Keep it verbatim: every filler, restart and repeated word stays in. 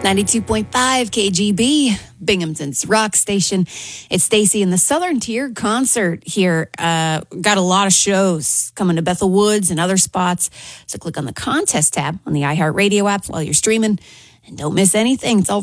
ninety-two point five K G B, Binghamton's rock station. It's Stacy in the Southern Tier concert here. Uh, got a lot of shows coming to Bethel Woods and other spots. So click on the contest tab on the iHeartRadio app while you're streaming. And don't miss anything. It's all